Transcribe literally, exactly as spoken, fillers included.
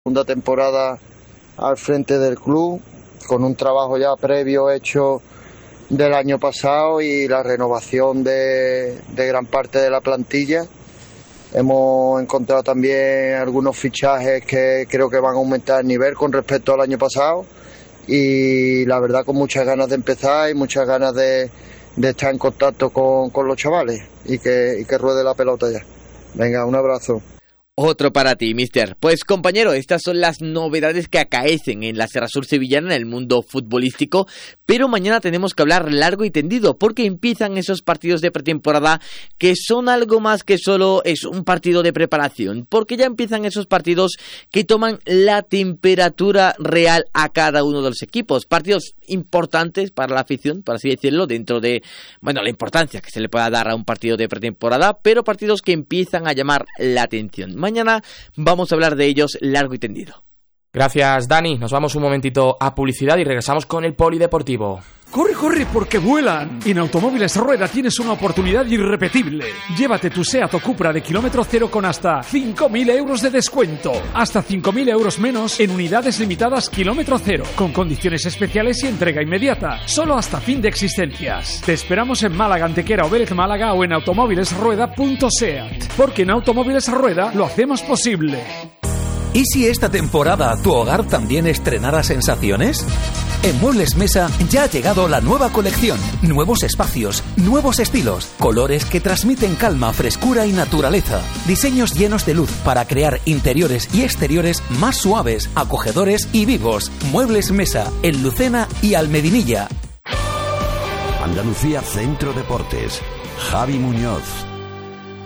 Segunda temporada al frente del club, con un trabajo ya previo hecho del año pasado y la renovación de, de gran parte de la plantilla. Hemos encontrado también algunos fichajes que creo que van a aumentar el nivel con respecto al año pasado y la verdad con muchas ganas de empezar y muchas ganas de, de estar en contacto con, con los chavales y que, y que ruede la pelota ya. Venga, un abrazo. Otro para ti, mister. Pues compañero, estas son las novedades que acaecen en la Serra Sur sevillana en el mundo futbolístico, pero mañana tenemos que hablar largo y tendido porque empiezan esos partidos de pretemporada que son algo más que solo es un partido de preparación, porque ya empiezan esos partidos que toman la temperatura real a cada uno de los equipos, partidos importantes para la afición, por así decirlo, dentro de, bueno, la importancia que se le pueda dar a un partido de pretemporada, pero partidos que empiezan a llamar la atención. Mañana vamos a hablar de ellos largo y tendido. Gracias, Dani. Nos vamos un momentito a publicidad y regresamos con el polideportivo. ¡Corre, corre, porque vuelan! En Automóviles Rueda tienes una oportunidad irrepetible. Llévate tu Seat o Cupra de kilómetro cero con hasta cinco mil euros de descuento. Hasta cinco mil euros menos en unidades limitadas kilómetro cero, con condiciones especiales y entrega inmediata. Solo hasta fin de existencias. Te esperamos en Málaga, Antequera o Vélez Málaga o en automóviles rueda punto seat. Porque en Automóviles Rueda lo hacemos posible. ¿Y si esta temporada tu hogar también estrenara sensaciones? En Muebles Mesa ya ha llegado la nueva colección. Nuevos espacios, nuevos estilos, colores que transmiten calma, frescura y naturaleza. Diseños llenos de luz para crear interiores y exteriores más suaves, acogedores y vivos. Muebles Mesa, en Lucena y Almedinilla. Andalucía Centro Deportes. Javi Muñoz.